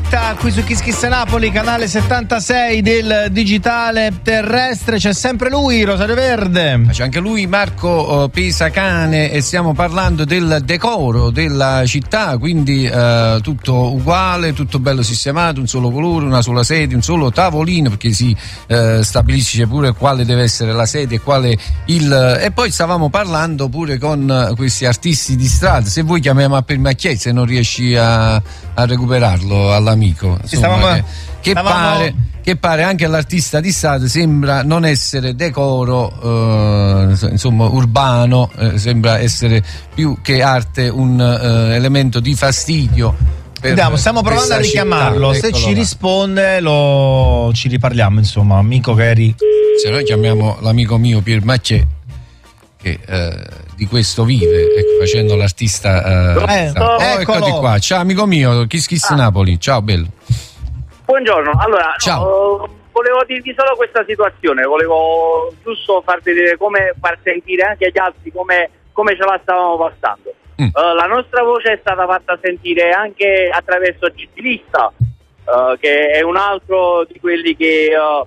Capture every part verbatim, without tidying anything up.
diretta qui su Kiss Kiss Napoli, canale settantasei del digitale terrestre. C'è sempre lui, Rosario Verde. C'è anche lui, Marco Pesacane, e stiamo parlando del decoro della città, quindi eh, tutto uguale, tutto bello sistemato, un solo colore, una sola sedia, un solo tavolino, perché si eh, stabilisce pure quale deve essere la sedia e quale il... E poi stavamo parlando pure con questi artisti di strada. Se vuoi chiamiamo a Permacchiè, se non riesci a, a recuperarlo all'amico. Insomma, stavamo, che, che, stavamo... pare, che pare anche all'artista di strada sembra non essere decoro eh, insomma urbano, eh, sembra essere più che arte un eh, elemento di fastidio. Andiamo, stiamo provando a richiamarlo. Se ci risponde lo ci riparliamo, insomma, amico che eri. Se noi chiamiamo l'amico mio Pier Macchè, che eh, di questo vive, ecco, facendo l'artista. Eh, eh, oh, eccolo. Eccoti qua. Ciao amico mio, Kiss Kiss ah. Napoli. Ciao bello. Buongiorno. Allora, ciao. No, volevo dirvi solo questa situazione. Volevo giusto far vedere come far sentire anche agli altri come, come ce la stavamo passando. Mm. Uh, la nostra voce è stata fatta sentire anche attraverso Gittilista, uh, che è un altro di quelli che uh,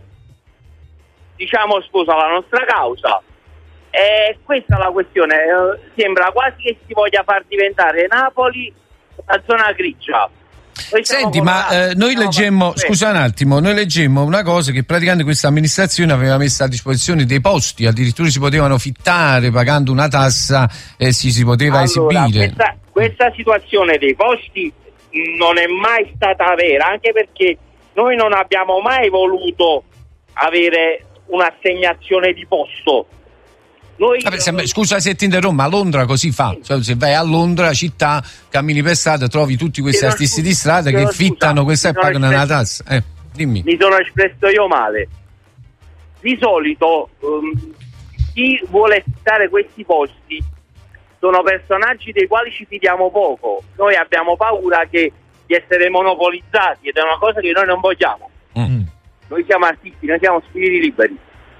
diciamo sposa la nostra causa. E questa è la questione, uh, sembra quasi che si voglia far diventare Napoli una zona grigia. Senti, ma eh, noi leggemmo, scusa un attimo, noi leggemmo una cosa che praticamente questa amministrazione aveva messo a disposizione dei posti, addirittura si potevano fittare pagando una tassa e si, si poteva allora, esibire. Questa, questa situazione dei posti non è mai stata vera, anche perché noi non abbiamo mai voluto avere un'assegnazione di posto. Noi Vabbè, sembra, scusa se ti interrompo, ma Londra così fa, cioè, se vai a Londra città, cammini per strada, trovi tutti questi artisti di strada che fittano questa e pagano una tassa. Eh, dimmi. Mi sono espresso io male. Di solito um, chi vuole fittare questi posti sono personaggi dei quali ci fidiamo poco. Noi abbiamo paura che, di essere monopolizzati, ed è una cosa che noi non vogliamo. Mm. Noi siamo artisti, noi siamo spiriti liberi.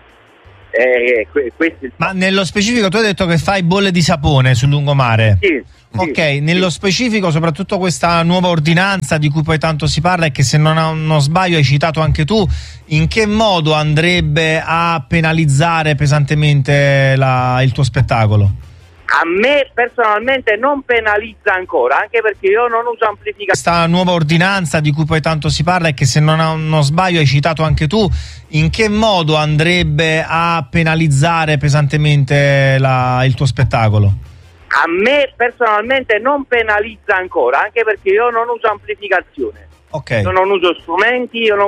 Eh, questo... Ma nello specifico tu hai detto che fai bolle di sapone sul lungomare. Sì, ok, sì, nello sì. specifico soprattutto questa nuova ordinanza di cui poi tanto si parla e che se non, non sbaglio hai citato anche tu, in che modo andrebbe a penalizzare pesantemente la, il tuo spettacolo? A me personalmente non penalizza ancora, anche perché io non uso amplificatore. Questa nuova ordinanza di cui poi tanto si parla e che se non, non sbaglio hai citato anche tu, in che modo andrebbe a penalizzare pesantemente la, il tuo spettacolo? A me personalmente non penalizza ancora, anche perché io non uso amplificazione. Ok. Io non uso strumenti, io non